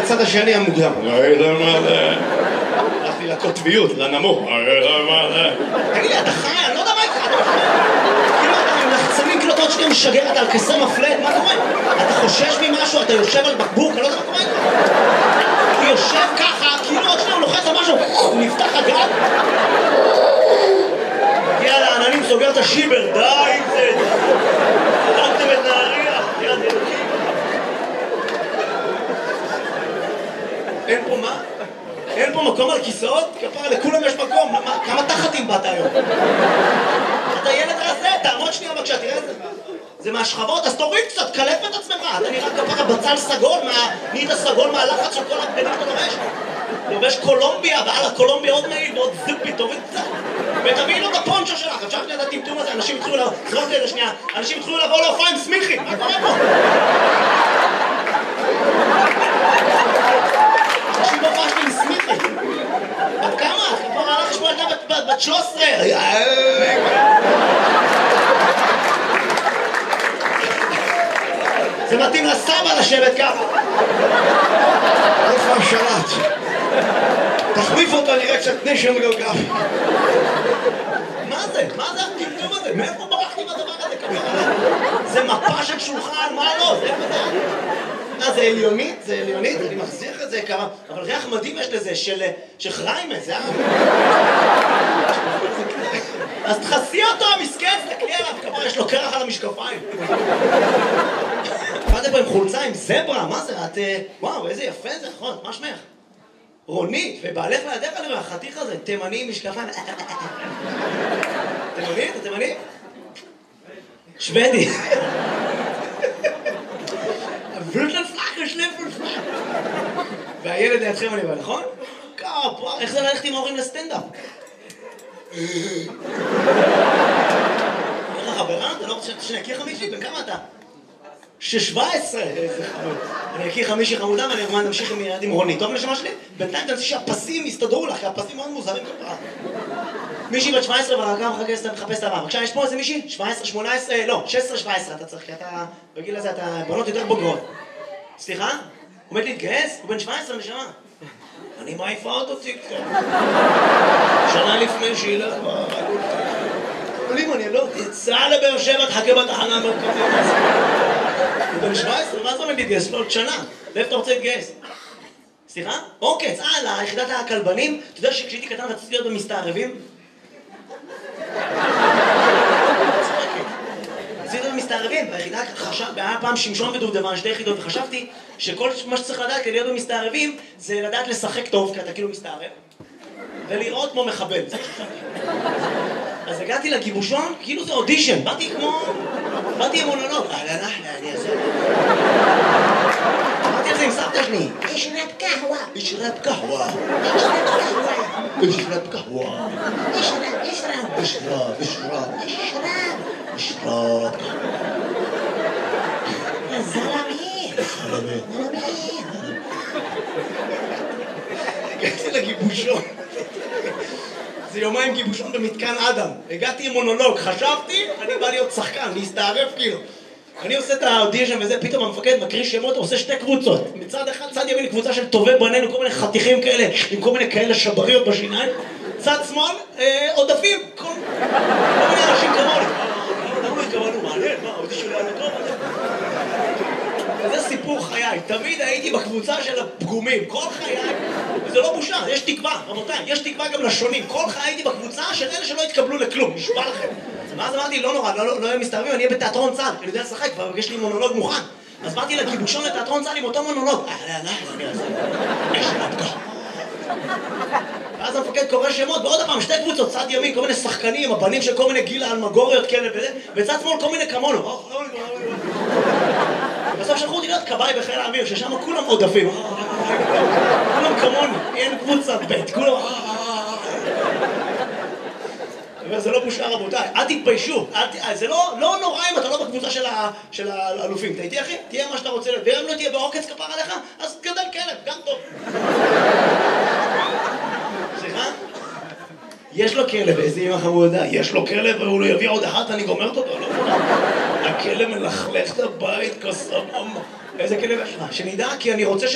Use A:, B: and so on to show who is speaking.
A: מהצד השני המוקדם. הלכתי לקוטביות, לנמוך. תגיד לי, אתה חי? אני לא יודע מה איתך. כאילו אתה עם לחצנים, כאילו אתה עוד שנייה משגר, אתה על כסר מפלט, מה קורה? אתה חושש ממשהו, אתה יושב על בקבוק, אני לא יודע מה קורה איתך. הוא יושב ככה, כאילו עוד שנייה הוא לוחץ על משהו, הוא נפתח הגל. מגיע לעננים, סוגר את השיבר, די עם זה. הרגתם את נהריה, יד אלוקים. אין פה מה? אין פה מקום על כיסאות? כפרה, לכולם יש מקום. כמה תחתים באת היום? אתה ילד רזה, תעמוד שנייה בבקשה, תראה את זה. זה מהשכבות, אז תוריד קצת, קלף את עצמך. אתה נראה כפרה בצל סגול, נהיית סגול מהלחץ של כל הבגדים אתה לובש. לובש קולומביה, ועל הקולומביה עוד מעיל ועוד זיפי, תוריד קצת. ותביאי לו את הפונצ'ו שלך. עכשיו שנייה את הטמטום הזה, אנשים התחילו לבוא, זרוק לזה שנייה, אנשים התחילו לבוא להופעה עם סמיכי. מה קורה פה? אנשים בהופעה שלי עם סמיכי. בת כמה? כבר הלך לשמוע ילדה בת 13. זה מתאים לסבא לשבת ככה. איפה השלט? תחליף אותו, נראה קצת נשם גלגל. מה זה? מה זה הטמטום הזה? מאיפה ברחתי מהדבר הזה? זה מפה של שולחן, מה לא? זה איפה זה עליונית? זה עליונית? אני מחזיר את זה כמה... אבל ריח מדהים יש לזה, של חריימה, זה אז תחסי אותו, המסכן, תקלי עליו, כמה יש לו קרח על המשקפיים. באתם פה עם חולצה, עם זברה, מה זה? את... וואו, איזה יפה זה, נכון, מה שמך? רונית, ובעלך לידך אני רואה, החתיך הזה, תימני עם משקפיים. תימני? אתה תימני? שוודי. והילד לידכם אני רואה, נכון? איך זה ללכת עם ההורים לסטנדאפ? איך החברה? אתה לא רוצה שנכיר מישהי? בן כמה אתה? 17! איזה חמוד. אני אכיר מישהי חמודה ואני נמשיך עם רונית. טוב לשמה שלי? בינתיים אתה רוצה שהפסים יסתדרו לך, כי הפסים מאוד מוזרים כפרה. מישהי בת 17 והרגע מחפש את הבא. בבקשה, יש פה איזה מישהי? 17, 18, לא, 16-17 אתה צריך, כי אתה, בגיל הזה אתה בנות יותר בוגרות. סליחה? עומד להתגייס? הוא בן 17 נשמה. אני מעיפה אותו ציקטוק. שנה לפני שילך ברגול. עולים אני לא, תצא לבאר שבע, תחכה בתחנה מרכזית. הוא בן 17, מה זה עומד להתגייס? לא עוד שנה. לאיפה אתה רוצה להתגייס? סליחה? אוקיי, צאה ליחידת הכלבנים. אתה יודע שכשהייתי קטן רציתי להיות במסתערבים? רציתי להיות במסתערבים. ביחידה היה פעם שמשון ודובדבן, שתי יחידות, וחשבתי שכל מה שצריך לדעת כדי להיות במסתערבים זה לדעת לשחק טוב, כי אתה כאילו מסתערב, ולראות כמו מחבל. אז הגעתי לגיבושון, כאילו זה אודישן, באתי עם מונולוג. אני אעשה. אמרתי על זה עם סבתא שלי. ישרת קהווה. ישרת קהווה. ישרת קהווה. ישרת. זלמי. הגעתי לגיבושון. זה יומיים גיבושון במתקן אדם. הגעתי עם מונולוג, חשבתי, אני בא להיות שחקן, להסתערף כאילו. אני עושה את האודישן וזה, פתאום המפקד מקריא שמות, עושה שתי קבוצות. מצד אחד, צד ימין קבוצה של טובי בנינו, כל מיני חתיכים כאלה, עם כל מיני כאלה שבריות בשיניים. צד שמאל, עודפים, כל מיני אנשים כמוני. למה לא התכוונו? מעניין, מה, האודישן היה טוב? וזה סיפור חיי, תמיד הייתי בקבוצה של הפגומים, כל חיי, וזה לא בושה, יש תקווה, רבותיי, יש תקווה גם לשונים, כל חיי הייתי בקבוצה של אלה שלא התקבלו לכלום, נשבע לכם. ואז אמרתי, לא נורא, לא יהיה מסתערבים, אני אהיה בתיאטרון צה"ל, אני יודע לשחק, כבר יש לי מונולוג מוכן. אז באתי לגיבושון לתיאטרון צה"ל עם אותו מונולוג. ואז המפקד קורא שמות, ועוד הפעם, שתי קבוצות, צד ימין, כל מיני שחקנים, הבנים של כל מיני גילה אלמגוריות כאלה וזה, וצד שמאל כל מיני כמונו. בסוף שלחו אותי להיות כבאי בחיל האוויר, ששם כולם עודפים. כולם כמוני, אין קבוצת בית, כולם... זה לא בושה רבותיי, אל תתביישו, זה לא נורא אם אתה לא בקבוצה של האלופים. אתה איתי אחי? תהיה מה שאתה רוצה, ואם לא תהיה בעוקץ כפר עליך, אז גדל כלב, גם טוב. סליחה? יש לו כלב, איזה אמא חמודה, יש לו כלב והוא לא יביא עוד אחת, אני גומרת אותו, לא? הכלב מלכלך את הבית כסבבה. איזה כלב יש לך? שנדע, כי אני רוצה